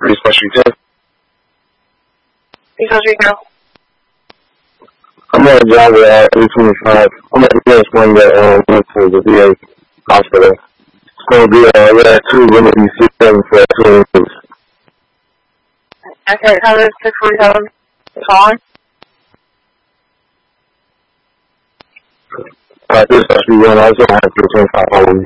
Pretty special too. You supposed to be now? I'm on a job at 825. I'm at the next one that went to the VA hospital. It's going to be at 2, we're going to be 6-7 for 2 weeks. Okay, how is 647 calling? This is actually one I was going to have 325 on me.